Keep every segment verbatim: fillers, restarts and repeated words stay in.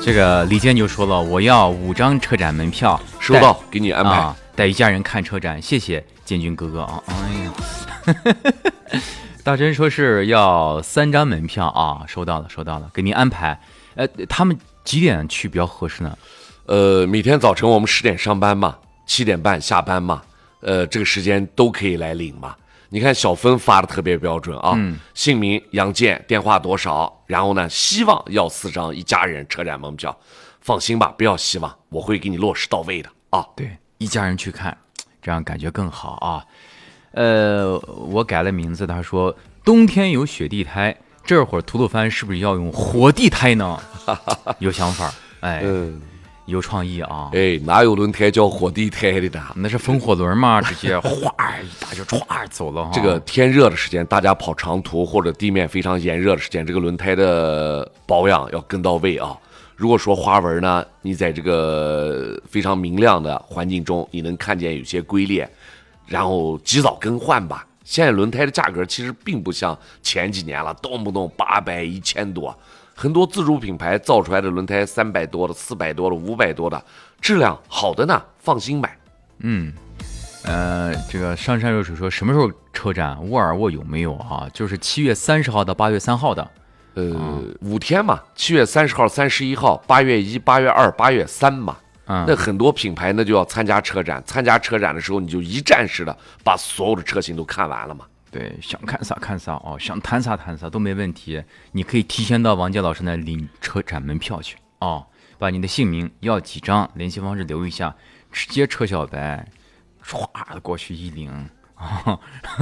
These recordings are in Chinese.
这个李健就说了，我要五张车展门票， 收到，给你安排。 啊，带一家人看车展，谢谢建军哥哥啊！哎呀，大真说是要三张门票啊，收到了，收到了，给您安排。呃，他们几点去比较合适呢？ 呃，每天早晨我们十点上班嘛，七点半下班嘛，呃，这个时间都可以来领嘛。你看小芬发的特别标准啊，嗯、姓名杨健，电话多少，然后呢，希望要四张一家人车展门票。放心吧，不要希望，我会给你落实到位的啊。 对，一家人去看，这样感觉更好啊。呃，我改了名字，他说冬天有雪地胎，这会儿吐鲁番是不是要用火地胎呢？有想法，哎。嗯，有创意啊！ 哎，哪有轮胎叫火地胎的呢？ 那是风火轮嘛，直接哗一打就歘走了。 这个天热的时间，大家跑长途或者地面非常炎热的时间，这个轮胎的保养要跟到位啊。如果说花纹呢，你在这个非常明亮的环境中，你能看见有些龟裂，然后及早更换吧。现在轮胎的价格其实并不像前几年了，动不动八百、一千多。很多自主品牌造出来的轮胎三百多的、四百多的、五百多的，质量好的呢，放心买。 嗯，呃，这个上山热水说什么时候车展？沃尔沃有没有啊？就是七月三十号到八月三号的， 呃，嗯、五天嘛，七月三十号、三十一号，八月一、八月二、八月三嘛。嗯，那很多品牌呢就要参加车展，参加车展的时候，你就一站式的把所有的车型都看完了嘛。 对，想看啥看啥哦，想谈啥谈啥都没问题。你可以提前到王杰老师那领车展门票去哦，把你的姓名要几张，联系方式留一下，直接车小白，唰过去一领。哦、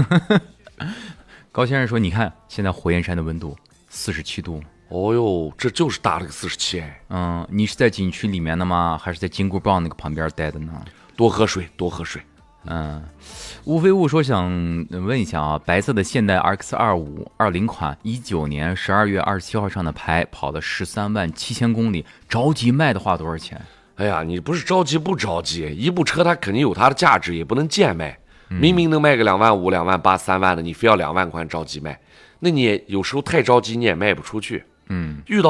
高先生说：“你看现在火焰山的温度四十七度。” 哦哟，这就是大了个四十七哎。 嗯，你是在景区里面的吗？还是在金箍棒那个旁边待的呢？ 多喝水，多喝水。 嗯，吴飞雾说想问一下啊，白色的现代 R X 二五二零款，一九年十二月二十七号上的牌，跑了十三万七千公里，着急卖的话多少钱？ 哎呀，你不是着急不着急，一部车它肯定有它的价值，也不能贱卖。明明能卖个两万五、两万八、三万的，你非要两万块着急卖，那你也有时候太着急，你也卖不出去。嗯，遇到。